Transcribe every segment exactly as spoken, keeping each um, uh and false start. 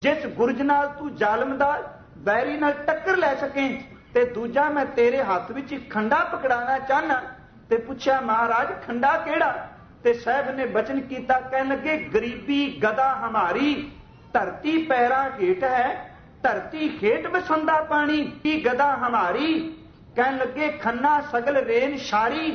जिस गुरज नाल तू जालम दा बैरी नाल टक्कर लै सके, ते दूजा मैं तेरे हाथ विच खंडा पकड़ाना चाहना। ते पुछया महाराज खंडा केड़ा? ते साहब ने बचन कीता, कहन लगे गरीबी गदा हमारी, धरती पैरां हेठ है, धरती हेठ बसंदा पानी की गदा हमारी। कहन लगे खन्ना सगल रेन शारी,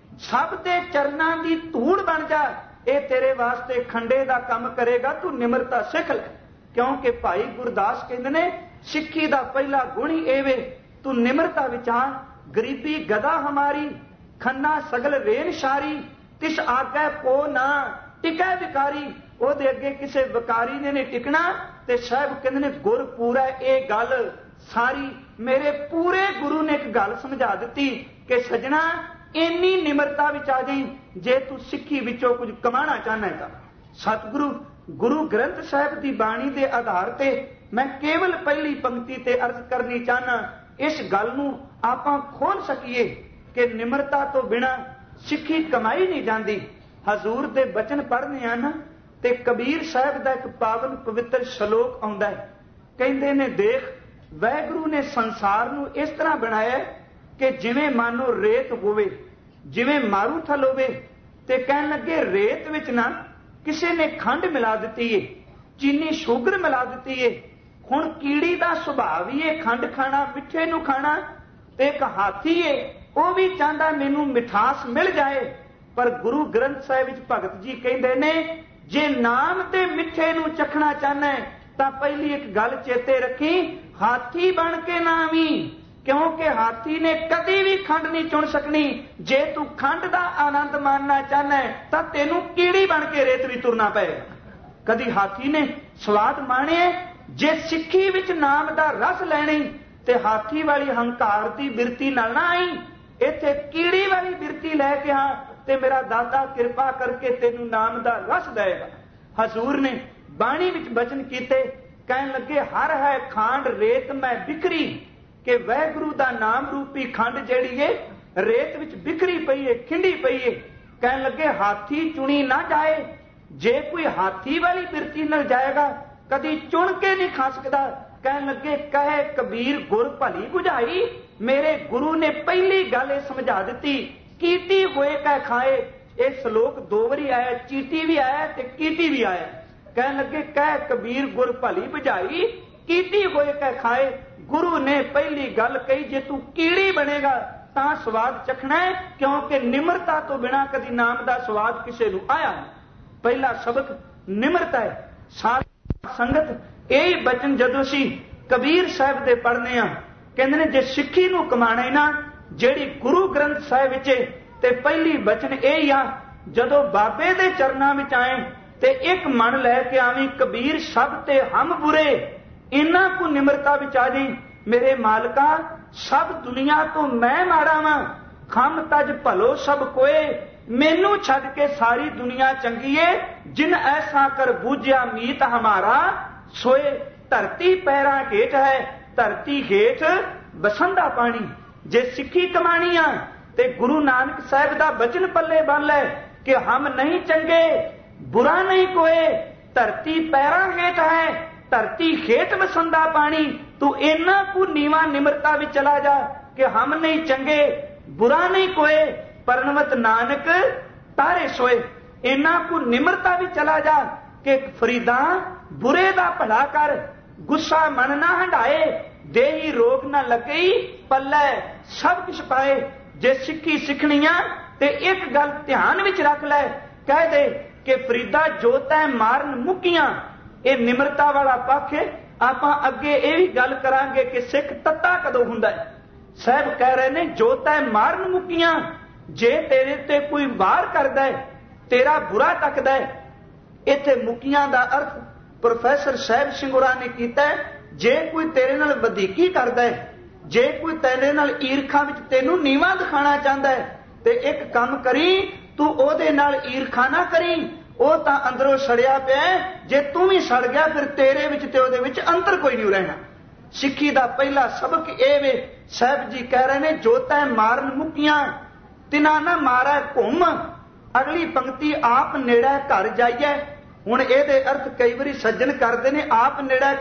सब दे चरनां दी धूड़ बन जा, ये तेरे वास्ते खंडे दा काम करेगा, तू निमरता सिख ले। क्योंकि भाई गुरदास कहंदे ने सिੱਖੀ ਦਾ ਪਹਿਲਾ ਗੁਣ ਹੀ ਇਹ ਵੇ, ਤੂੰ ਨਿਮਰਤਾ ਵਿਚਾਰ। ਗਰੀਬੀ ਗਦਾ ਹਮਾਰੀ, ਖੰਨਾ ਸਗਲ ਰੇਨ ਸ਼ਾਰੀ, ਤਿਸ ਆਗੇ ਕੋ ਨਾ ਟਿਕੈ ਵਿਕਾਰੀ। ਉਹਦੇ ਅੱਗੇ ਕਿਸੇ ਵਿਕਾਰੀ ਨੇ ਨਹੀਂ ਟਿਕਣਾ। ਤੇ ਸਾਹਿਬ ਕਹਿੰਦੇ ਨੇ ਗੁਰ ਪੂਰਾ, ਇਹ ਗੱਲ ਸਾਰੀ ਮੇਰੇ ਪੂਰੇ ਗੁਰੂ ਨੇ ਇੱਕ ਗੱਲ ਸਮਝਾ ਦਿੱਤੀ ਕਿ ਸਜਣਾ ਇੰਨੀ ਨਿਮਰਤਾ ਵਿੱਚ ਆ ਜਾਈਂ ਜੇ ਤੂੰ ਸਿੱਖੀ ਵਿੱਚੋਂ ਕੁਝ ਕਮਾਣਾ ਚਾਹੁੰਦਾ ਹੈ। ਸਤਿਗੁਰੂ ਗੁਰੂ ਗ੍ਰੰਥ ਸਾਹਿਬ ਦੀ ਬਾਣੀ ਦੇ ਆਧਾਰ ਤੇ मैं केवल पहली पंक्ति ते अर्ज करनी चाहना, इस गल नूं आपां खोल सकीए कि निमरता तो बिना सिक्खी कमाई नहीं जाती। हजूर दे बचन पढ़ने आ ना, ते कबीर साहब दा एक पावन पवित्र श्लोक आउंदा है। कहंदे ने देख वाहिगुरू ने संसार नूं इस तरह बनाया कि जिवें मानो रेत होवे, जिवें मारूथल होवे। ते कहन लगे रेत विच ना किसी ने खंड मिला दिती है, चीनी शुगर मिला दिती है। हुण कीड़ी दा सुभाव ही है खंड खाना, मिठे नूं खाना। ते एक हाथी है, वह भी चाहता मैनूं मिठास मिल जाए। पर गुरु ग्रंथ साहिब विच भगत जी कहंदे ने जे नाम ते मिठे नूं चखना चाहना है तां पहली एक गल चेते रखी, हाथी बन के ना आवी। क्योंकि हाथी ने कदी भी खंड नहीं चुन सकनी। जे तू खंड दा आनंद मानना चाहना है तां तैनूं कीड़ी बन के रेत भी तुरना पएगा। कदी हाथी ने स्वाद माणे, जे सिੱਖੀ विच नाम दा रस लैणी ते हाथी वाली हंकार दी बिरती नाल ना आई, इत्थे कीड़ी वाली बिरती लैके आ ते मेरा दाता किरपा करके तेनू नाम दा रस देगा। हजूर ने बाणी विच बचन कीते, कहन लगे हर है खांड रेत मैं बिखरी, कि वाहिगुरू दा नाम रूपी खंड जेड़ी है रेत विच बिखरी पई है, खिंडी पई है। कहन लगे हाथी चुनी ना जाए, जे कोई हाथी वाली बिरती नाल जाएगा कदी चुन के नहीं खा सकता। कहन लगे कहे कबीर गुर भली बुझाई, मेरे गुरु ने पहली गल समझा दी, कीती होए कह खाए। यह श्लोक दो बारी आया, चीटी भी आया ते कीटी भी आया। कहन लगे कह कबीर गुर भली बुझाई, कीती होए कह खाए। गुरु ने पहली गल कही, जे तू कीड़ी बनेगा तां स्वाद चखना है, क्योंकि निमरता तो बिना कदी नाम दा स्वाद किसे नूं आया नहीं। पहला सबक निमरता है। साथ संगत यही बचन जदों असी कबीर साहब दे पढ़ने आ, कहंदे ने जे सिੱਖੀ नूं कमाणे ना जेड़ी गुरु ग्रंथ साहिब विच ते पहली बचन यही आ, जदों बाबे दे चरनां विच आए ते एक मन लैके आवी, कबीर सब ते हम बुरे, इन्हां को निमरता विच आ जाई। मेरे मालका सब दुनिया तो मैं माड़ा वां, खम तज भलो सब कोए, मैनू छड़ के सारी दुनिया चंगी है। जिन ऐसा कर बूझिया मीत हमारा, सोए धरती पैरां हेठ है, धरती हेठ बसंदा पानी। जे सिੱਖੀ कमानी आ ते गुरु नानक साहिब दा बचन पल्ले बन ले कि हम नहीं चंगे, बुरा नहीं कोए, धरती पैरां हेठ है, धरती हेठ बसंदा पानी। तू इन्ना को नीवा निमरता भी चला जा कि हम नहीं चंगे, बुरा नहीं कोए, परनवत नानक तारे सोए। इन्ना को निमरता भी चला जा कि फरीदा बुरे दा भला कर, गुस्सा मन ना हंडाए, देही रोग ना लगे, पल्ले सब कुछ पाए। जे सिੱਖੀ सिखनिया ते एक गल ध्यान विच रख ले, कह दे कि फरीदा जो तै मारन मुकियां। ये निमरता वाला पक्ष है। आपां अगे ये भी गल करांगे कि सिख तत्ता कदों हुंदा है। साहब कह रहे ने जो तै मारन मुकियां, जे तेरे ते कोई वार करदा है, तेरा बुरा तकदा है। इत्थे मुकियां दा अर्थ प्रोफैसर साहिब सिंगुरा ने कीता है, जे कोई तेरे नाल वधीकी करदा है, जे कोई तेरे नाल ईरखा विच तैनूं नीवा दिखाना चाहता है, ते एक काम करी, तू ओदे नाल ईरखा ना करी, ਉਹ ਤਾਂ ਅੰਦਰੋਂ ਸੜਿਆ ਪਿਆ। ਜੇ ਤੂੰ ਵੀ ਸੜ ਗਿਆ ਫਿਰ ਤੇਰੇ ਵਿੱਚ ਤੇ ਉਹਦੇ ਵਿੱਚ ਅੰਤਰ ਕੋਈ ਨਹੀਂ ਰਹਿਣਾ। ਸਿੱਖੀ ਦਾ ਪਹਿਲਾ ਸਬਕ ਇਹ ਵੇ, ਸਾਹਿਬ ਜੀ ਕਹਿ ਰਹੇ ਨੇ ਜੋ ਤੈ ਮਾਰਨ ਮੁਕੀਆਂ ਤਿਨਾ ਨਾ ਮਾਰੈ ਘੁੰਮ। ਅਗਲੀ ਪੰਕਤੀ ਆਪ ਨੇੜੇ ਘਰ ਜਾਈਏ। ਹੁਣ ਇਹਦੇ ਅਰਥ ਕਈ ਵਾਰੀ ਸੱਜਣ ਕਰਦੇ ਨੇ ਆਪ ਨੇੜੇ